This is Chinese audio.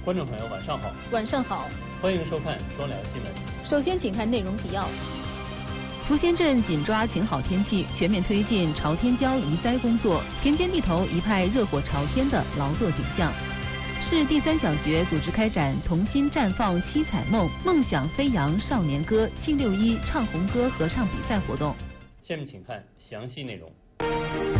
观众朋友，晚上好。 晚上好， 欢迎收看双聊新闻。 首先，请看内容提要。 福仙镇紧抓晴好天气，全面推进朝天椒移栽工作，田间地头一派热火朝天的劳作景象。市第3小学组织开展童心绽放七彩梦，梦想飞扬少年歌庆6·1唱红歌合唱比赛活动。 下面请看详细内容。